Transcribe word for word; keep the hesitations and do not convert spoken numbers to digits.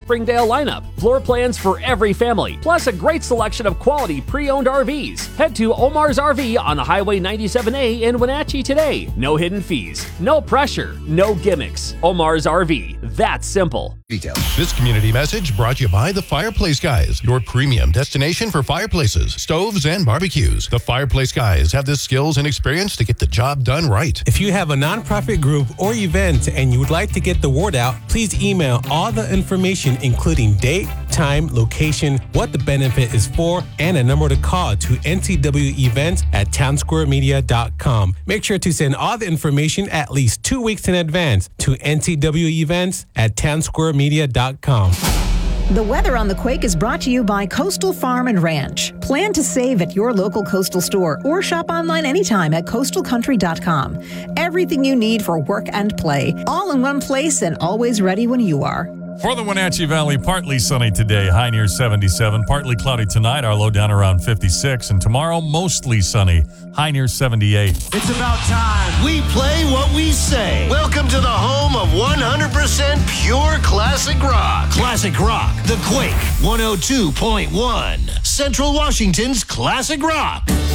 Springdale lineup, floor plans for every family, plus a great selection of quality pre-owned R Vs. Head to Omar's R V on Highway ninety-seven A in Wenatchee today. No hidden fees, no pressure, no gimmicks. Omar's R V, that's simple. Details. This community message brought to you by The Fireplace Guys, your premium destination for fireplaces, stoves, and barbecues. The Fireplace Guys have the skills and experience to get the job done right. If you have a nonprofit group or event and you would like to get the word out, please email all the information, including date, time, location, what the benefit is for, and a number to call to N T W events at townsquaremedia dot com. Make sure to send all the information at least two weeks in advance to N T W events at townsquaremedia dot com. The weather on the quake is brought to you by Coastal Farm and Ranch. Plan to save at your local Coastal store or shop online anytime at coastal country dot com. Everything you need for work and play, all in one place and always ready when you are. For the Wenatchee Valley, partly sunny today, high near seventy-seven. Partly cloudy tonight, our low down around fifty-six. And tomorrow, mostly sunny, high near seventy-eight. It's about time. We play what we say. Welcome to the home of one hundred percent pure classic rock. Classic rock, The Quake, one oh two point one. Central Washington's classic rock.